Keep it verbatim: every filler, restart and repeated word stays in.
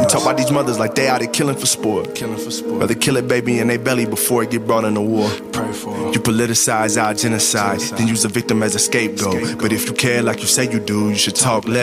Talk about these mothers like they out here killing for sport. Killing for sport. Rather kill a baby in their belly before it get brought in the war. Pray for them. You politicize our genocide, genocide, then use a victim as a scapegoat. scapegoat. But if you care like you say you do, you should talk less.